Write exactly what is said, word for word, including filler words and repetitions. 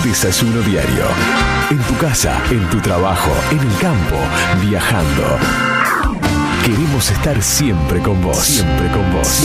Desayuno Diario. En tu casa, en tu trabajo, en el campo, viajando. Queremos estar siempre con vos. Siempre con vos.